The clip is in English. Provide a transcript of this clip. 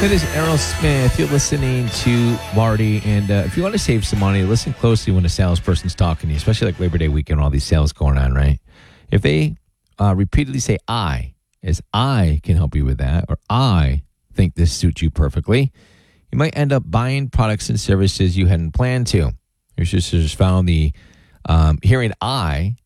It is Aerosmith. You're listening to Marty. And if you want to save some money, listen closely when a salesperson's talking to you, especially like Labor Day weekend, all these sales going on, right? If they repeatedly say I, as I can help you with that, or I think this suits you perfectly, you might end up buying products and services you hadn't planned to. Your sisters found the hearing I